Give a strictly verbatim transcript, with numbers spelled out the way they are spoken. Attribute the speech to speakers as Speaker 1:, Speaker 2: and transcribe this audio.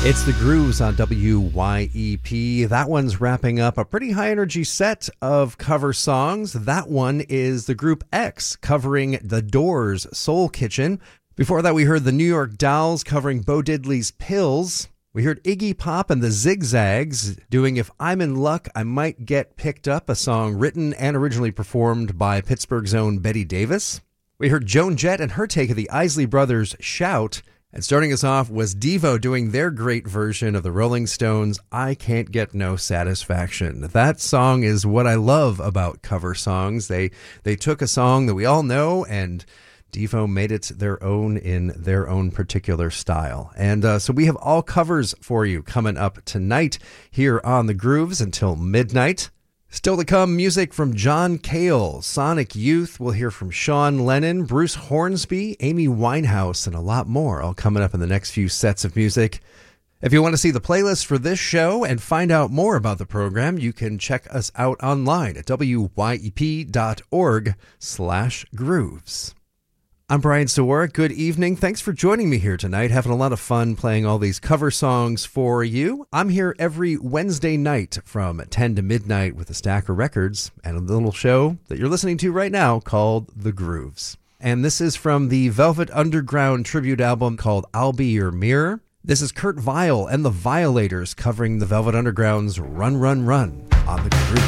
Speaker 1: It's the Grooves on W Y E P. That one's wrapping up a pretty high energy set of cover songs. That one is the group X covering The Doors' Soul Kitchen. Before that, we heard the New York Dolls covering Bo Diddley's Pills. We heard Iggy Pop and the Zigzags doing If I'm in Luck, I Might Get Picked Up, a song written and originally performed by Pittsburgh's own Betty Davis. We heard Joan Jett and her take of the Isley Brothers' Shout. And starting us off was Devo doing their great version of the Rolling Stones' I Can't Get No Satisfaction. That song is what I love about cover songs. They they took a song that we all know and Devo made it their own in their own particular style. And uh, so we have all covers for you coming up tonight here on The Grooves until midnight. Still to come, music from John Cale, Sonic Youth. We'll hear from Sean Lennon, Bruce Hornsby, Amy Winehouse, and a lot more, all coming up in the next few sets of music. If you want to see the playlist for this show and find out more about the program, you can check us out online at W Y E P dot org slash grooves. I'm Brian Sawara. Good evening. Thanks for joining me here tonight. Having a lot of fun playing all these cover songs for you. I'm here every Wednesday night from ten to midnight with a stack of records and a little show that you're listening to right now called The Grooves. And this is from the Velvet Underground tribute album called I'll Be Your Mirror. This is Kurt Vile and the Violators covering the Velvet Underground's Run, Run, Run on The Grooves.